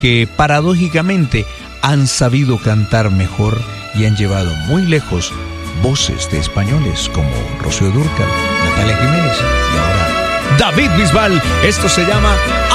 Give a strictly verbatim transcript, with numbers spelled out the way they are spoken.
que paradójicamente han sabido cantar mejor y han llevado muy lejos voces de españoles como Rocío Dúrcal, Natalia Jiménez y ahora David Bisbal. Esto se llama